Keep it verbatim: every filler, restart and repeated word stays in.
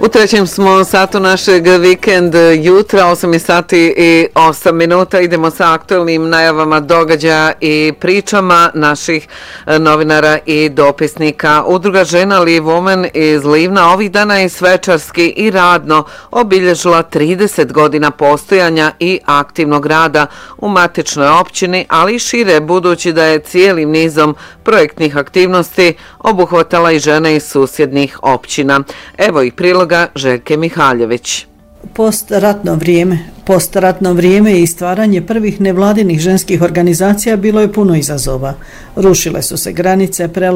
U trećem smo satu našeg vikend jutra, osam sati i osam minuta. Idemo sa aktualnim najavama događaja i pričama naših novinara i dopisnika. Udruga žena Live Women iz Livna ovih dana je svečarski i radno obilježila trideset godina postojanja i aktivnog rada u matičnoj općini, ali i šire, budući da je cijelim nizom projektnih aktivnosti obuhvatala i žene iz susjednih općina. Evo i priloga Željke Mihaljević. Postratno vrijeme. Postratno vrijeme i stvaranje prvih nevladinih ženskih organizacija bilo je puno izazova. Rušile su se granice,